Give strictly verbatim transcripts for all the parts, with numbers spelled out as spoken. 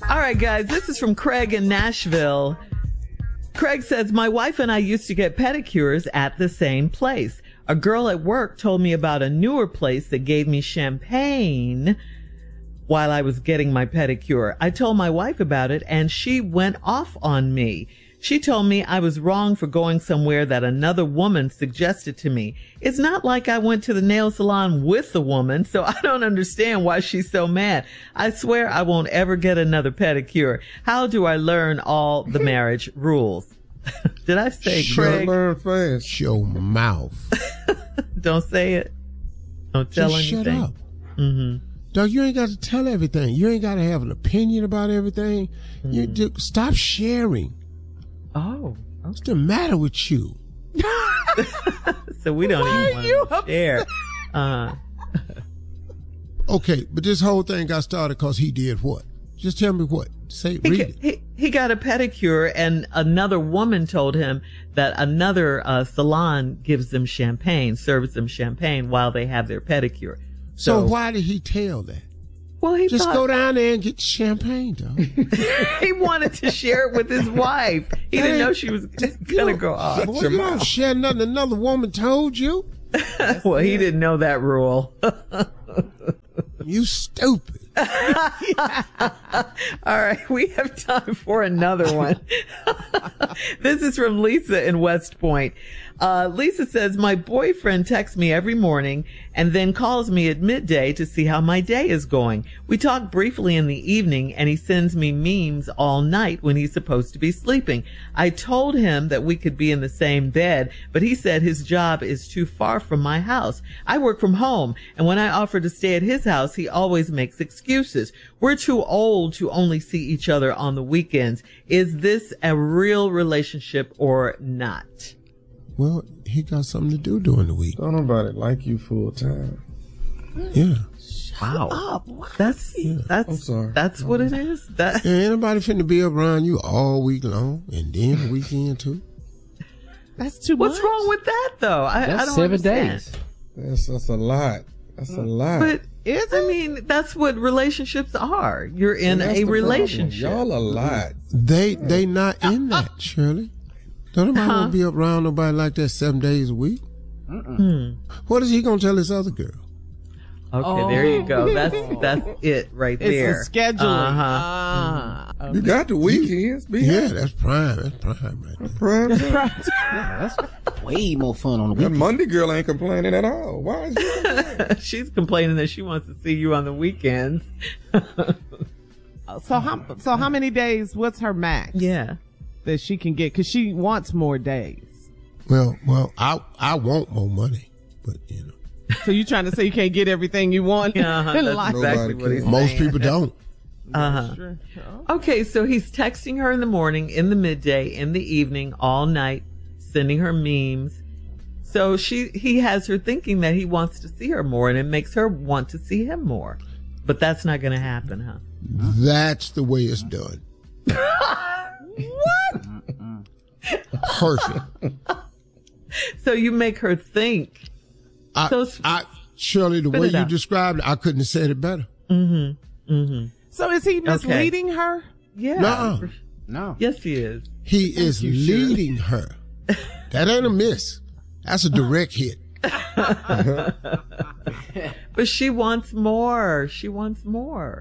All right, guys, this is from Craig in Nashville. Craig says, my wife and I used to get pedicures at the same place. A girl at work told me about a newer place that gave me champagne while I was getting my pedicure. I told my wife about it and she went off on me. She told me I was wrong for going somewhere that another woman suggested to me. It's not like I went to the nail salon with the woman, so I don't understand why she's so mad. I swear I won't ever get another pedicure. How do I learn all the marriage rules? Did I say, Craig? Learn fast. Shut your mouth. Don't say it. Don't tell Just anything. Shut up. Mm-hmm. Doug, you ain't got to tell everything. You ain't got to have an opinion about everything. Mm-hmm. You do, stop sharing. Oh. What's the matter with you? So we don't Why even want to share. Uh, okay, but this whole thing got started because he did what? Just tell me what. Say, he, read it. He, he got a pedicure and another woman told him that another uh, salon gives them champagne, serves them champagne while they have their pedicure. So, So why did he tell that? Well, he Just thought, go down there and get champagne, dog. he wanted to share it with his wife. He didn't know she was going to go off. Boy, you don't share nothing another woman told you. Well, he didn't know that rule. You stupid. All right, we have time for another one. This is from Lisa in West Point. Uh, Lisa says, my boyfriend texts me every morning and then calls me at midday to see how my day is going. We talk briefly in the evening and he sends me memes all night when he's supposed to be sleeping. I told him that we could be in the same bed, but he said his job is too far from my house. I work from home, and when I offer to stay at his house, he always makes excuses. We're too old to only see each other on the weekends. Is this a real relationship or not? Well, he got something to do during the week. Don't nobody like you full time. Yeah. Wow. Up. That's, Yeah. that's, I'm sorry. that's what it is. That, Yeah, anybody finna be around you all week long and then the weekend too? That's too what's much. wrong with that though? I, That's I don't seven understand. days. That's, that's a lot. That's a lot. But Is I it? mean, that's what relationships are. You're in That's a the relationship. problem. Y'all a lot. They they not in that, Shirley. Don't nobody Huh? want to be around nobody like that seven days a week. Hmm. What is he gonna tell his other girl? Okay, there you go. That's that's it right It's there. the scheduling. Uh-huh. Ah, okay. You got the weekends. Be Yeah, happy. that's prime. That's prime right there. Prime time. Yeah, that's way more fun on the That weekend. Monday girl ain't complaining at all. Why is she complaining? She's complaining that she wants to see you on the weekends. So how so how many days? What's her max Yeah. that she can get? Because she wants more days. Well, well, I I want more money, but you know, So you trying to say you can't get everything you want Yeah, uh-huh, in that's life? exactly Nobody what he's can. most saying. people don't. Uh-huh. Sure. Okay, so he's texting her in the morning, in the midday, in the evening, all night, sending her memes. So she he has her thinking that he wants to see her more, and it makes her want to see him more. But that's not going to happen, huh? That's the way it's done. What? Perfect. So you make her think. I, So s- I Shirley, the spit way it you out. described it, I couldn't have said it better. Mm-hmm. Mm-hmm. So is he misleading her? Yeah. Nuh-uh. No. Yes, he is. He is you, Shirley. leading her. That ain't a miss. That's a direct hit. But she wants more. She wants more.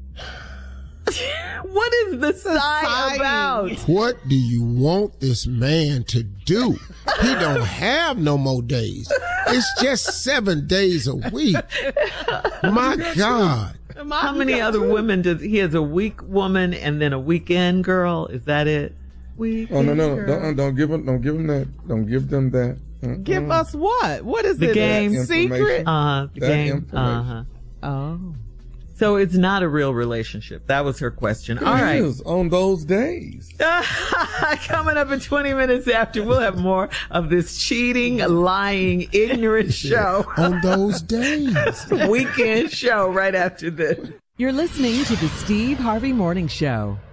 What is the sigh sigh. about? What do you want this man to do? He don't have no more days. It's just seven days a week. My God. How many other women does he has? A week woman and then a weekend girl. Is that it? Weekend Oh no no girl. don't don't give them don't give them that don't give them that. Mm-mm. Give us what? What is The it? game. A secret? Information. Uh, the That game. information. Uh huh. Oh. So it's not a real relationship. That was her question. It All right. is on those days. Coming up in twenty minutes after, we'll have more of this cheating, lying, ignorant show. On those days. Weekend show right after this. You're listening to the Steve Harvey Morning Show.